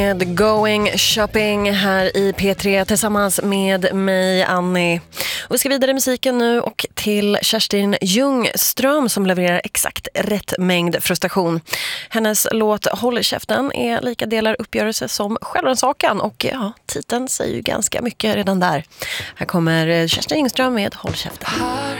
Med Going Shopping här i P3 tillsammans med mig, Annie. Och vi ska vidare i musiken nu och till Kerstin Ljungström som levererar exakt rätt mängd frustration. Hennes låt Håll käften är lika delar uppgörelse som självrannsakan och ja, titeln säger ju ganska mycket redan där. Här kommer Kerstin Ljungström med Håll käften. Har